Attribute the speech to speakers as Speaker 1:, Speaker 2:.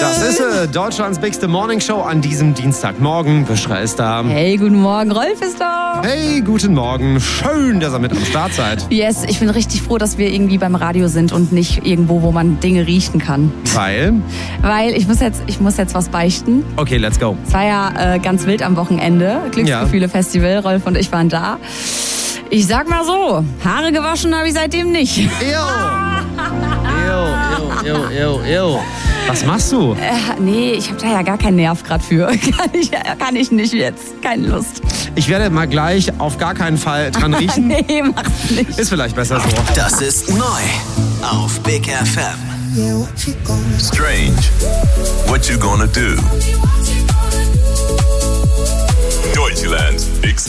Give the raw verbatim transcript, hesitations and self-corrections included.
Speaker 1: Das ist äh, Deutschlands bigste Morningshow an diesem Dienstagmorgen. Büschra ist da.
Speaker 2: Hey, guten Morgen, Rolf ist da.
Speaker 1: Hey, guten Morgen. Schön, dass ihr mit am Start seid.
Speaker 2: Yes, ich bin richtig froh, dass wir irgendwie beim Radio sind und nicht irgendwo, wo man Dinge riechen kann.
Speaker 1: Weil?
Speaker 2: Weil ich muss jetzt, ich muss jetzt was beichten.
Speaker 1: Okay, let's go.
Speaker 2: Es war ja äh, ganz wild am Wochenende. Glücksgefühle-Festival. Rolf und ich waren da. Ich sag mal so, Haare gewaschen habe ich seitdem nicht.
Speaker 1: Ew. Ew, ew, ew, ew. Was machst du?
Speaker 2: Äh, nee, ich habe da ja gar keinen Nerv gerade für. Kann ich, kann ich nicht jetzt. Keine Lust.
Speaker 1: Ich werde mal gleich auf gar keinen Fall dran riechen.
Speaker 2: Nee, mach's nicht.
Speaker 1: Ist vielleicht besser so.
Speaker 3: Das ist neu auf Big F M. Strange. What you gonna do? Deutschlands Big